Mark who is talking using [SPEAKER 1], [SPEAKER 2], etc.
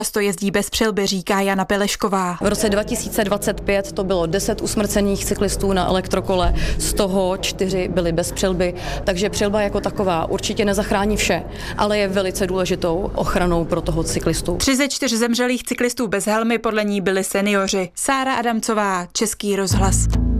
[SPEAKER 1] Často jezdí bez přilby, říká Jana Pelešková.
[SPEAKER 2] V roce 2025 to bylo 10 usmrcených cyklistů na elektrokole, z toho 4 byly bez přilby, takže přilba jako taková určitě nezachrání vše, ale je velice důležitou ochranou pro toho cyklistu.
[SPEAKER 1] 3 ze 4 zemřelých cyklistů bez helmy podle ní byli seniori. Sára Adamcová, Český rozhlas.